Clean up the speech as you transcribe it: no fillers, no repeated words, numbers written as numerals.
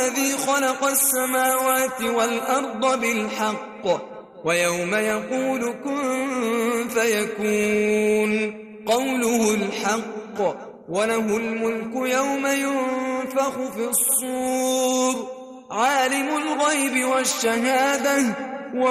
الذي خلق السماوات والأرض بالحق ويوم يقول كن فيكون قوله الحق وله الملك يوم ينفخ في الصور عالم الغيب والشهادة